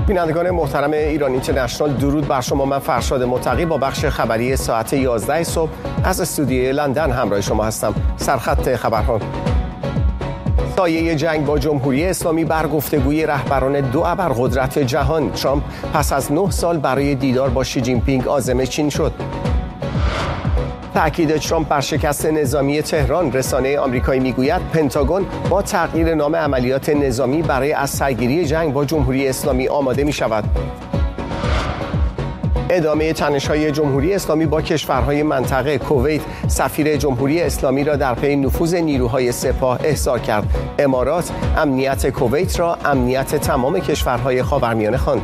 بینندگان محترم ایران اینترنشنال، درود بر شما. من فرشاد متقی با بخش خبری ساعت 11 صبح از استودیوی لندن همراه شما هستم. سرخط خبرها: سایه جنگ با جمهوری اسلامی بر گفتگوی رهبران دو ابرقدرت جهان. ترامپ پس از 9 سال برای دیدار با شی جین پینگ عازم چین شد. تأکید ترامپ بر شکست نظامی تهران. رسانه آمریکایی میگوید پنتاگون با تغییر نام عملیات نظامی برای از سرگیری جنگ با جمهوری اسلامی آماده می شود. ادامه تنش‌های جمهوری اسلامی با کشورهای منطقه. کویت سفیر جمهوری اسلامی را در پی نفوذ نیروهای سپاه احضار کرد. امارات امنیت کویت را امنیت تمام کشورهای خاورمیانه خواند.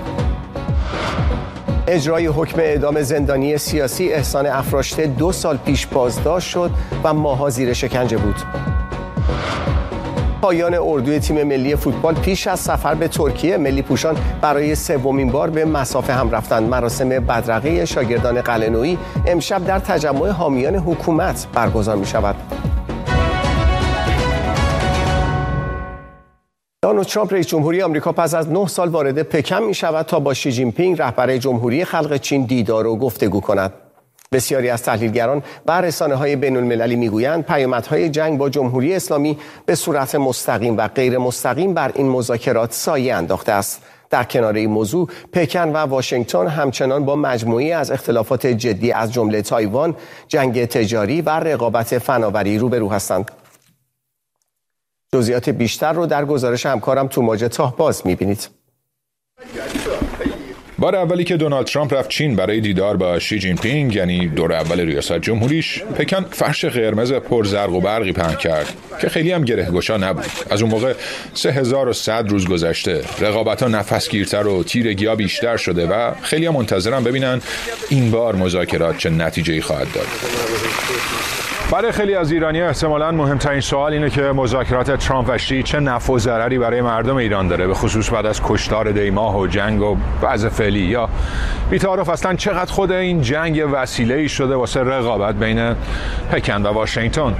اجرای حکم اعدام زندانی سیاسی احسان افراشته 2 سال پیش بازداشت شد و ماه‌ها زیر شکنجه بود. پایان اردوی تیم ملی فوتبال پیش از سفر به ترکیه. ملی پوشان برای 3مین بار به مسافه هم رفتند. مراسم بدرقه شاگردان قلعه‌نویی امشب در تجمع حامیان حکومت برگزار می شود. دونالد ترامپ رئیس جمهوری آمریکا پس از 9 سال وارد پکن می شود تا با شی جین پینگ رهبر جمهوری خلق چین دیدار و گفتگو کند. بسیاری از تحلیلگران و رسانه‌های بین‌المللی می‌گویند پیامدهای جنگ با جمهوری اسلامی به صورت مستقیم و غیر مستقیم بر این مذاکرات سایه انداخته است. در کنار این موضوع، پکن و واشنگتن همچنان با مجموعه‌ای از اختلافات جدی از جمله تایوان، جنگ تجاری و رقابت فناوری روبرو هستند. جزئیات بیشتر رو در گزارش همکارم توماج تاهباز می‌بینید. بار اولی که دونالد ترامپ رفت چین برای دیدار با شی جین پینگ، یعنی دور اول ریاست جمهوریش، پکن فرش قرمز پر زرق و برقی پهن کرد که خیلی هم گره‌گشا نبود. از اون موقع 3100 روز گذشته، رقابت‌ها نفسگیرتر و تیرگی‌ها بیشتر شده و خیلی هم منتظرن ببینن این بار مذاکرات چه نتیجه‌ای خواهد داد. برای خیلی از ایرانی‌ها احتمالاً مهمترین سوال اینه که مذاکرات ترامپ و شی چه نفع و ضرری برای مردم ایران داره، به خصوص بعد از کشتار دیماه و جنگ و وضع فعلی. یا بی‌تعارف اصلاً چقدر خود این جنگ وسیله‌ای شده واسه رقابت بین پکن و واشنگتن.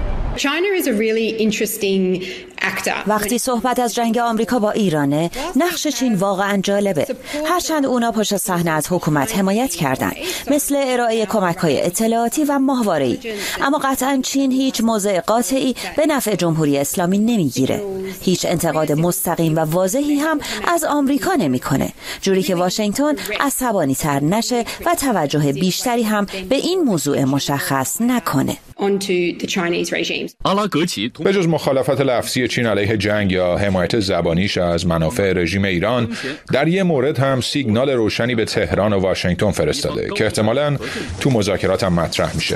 وقتی صحبت از جنگ آمریکا با ایرانه، نقش چین واقعا جالبه. هرچند اونا پشت صحنه از حکومت حمایت کردن، مثل ارائه کمک‌های اطلاعاتی و ماهواره‌ای، اما قطعا چین هیچ موضع قاطعی به نفع جمهوری اسلامی نمیگیره. هیچ انتقاد مستقیم و واضحی هم از آمریکا نمیکنه، جوری که واشنگتن عصبانی‌تر نشه و توجه بیشتری هم به این موضوع مشخص نکنه. به جز مخالفت لفظی چین علیه جنگ یا حمایت زبانیش از منافع رژیم ایران، در یه مورد هم سیگنال روشنی به تهران و واشنگتن فرستاده که احتمالاً تو مذاکرات هم مطرح میشه.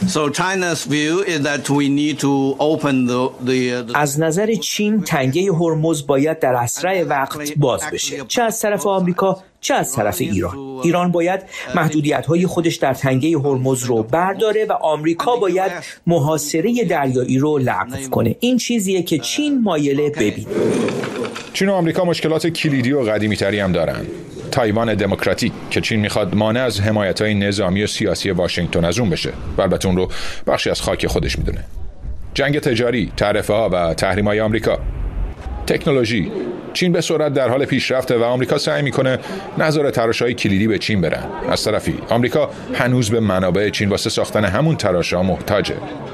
از نظر چین تنگه هرمز باید در اسرع وقت باز بشه، چه از طرف آمریکا چه از طرف ایران. ایران باید محدودیت‌های خودش در تنگه هرمز رو برداره و آمریکا باید محاصره دریایی رو لغو کنه. این چیزیه که چین مایله ببینه. چین و آمریکا مشکلات کلیدی و قدیمی‌تری هم دارن. تایوان دموکراتیک که چین میخواد مانع از حمایت‌های نظامی و سیاسی واشنگتن از اون بشه و البته اون رو بخشی از خاک خودش میدونه. جنگ تجاری، تعرفه‌ها و تحریم‌های آمریکا. تکنولوژی، چین به سرعت در حال پیشرفته و آمریکا سعی میکنه نذاره تراشه‌های کلیدی به چین برن. از طرفی آمریکا هنوز به منابع چین واسه ساختن همون تراشه‌ها محتاجه.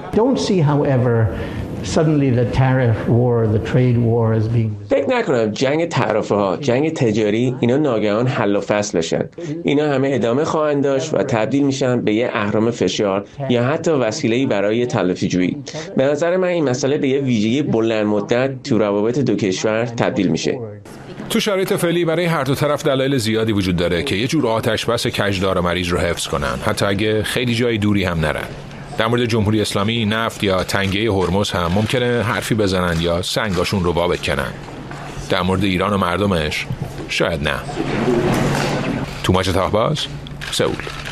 فکر نکنم جنگ تعرفه‌ها، جنگ تجاری اینا ناگهان حل و فصل بشن. اینا همه ادامه خواهند داشت و تبدیل میشن به یه اهرم فشار یا حتی وسیله‌ای برای تلافی‌جویی. به نظر من این مسئله به یه ویژگی بلند مدت تو روابط دو کشور تبدیل میشه. تو شرایط فعلی برای هر دو طرف دلایل زیادی وجود داره که یه جور آتش بس کجدار مریض رو حفظ کنن، حتی اگه خیلی جای دوری هم نرن. در مورد جمهوری اسلامی، نفت یا تنگه هرمز هم ممکنه حرفی بزنن یا سنگاشون رو وا بکنن. در مورد ایران و مردمش شاید نه. توماج تاهباز، سئول.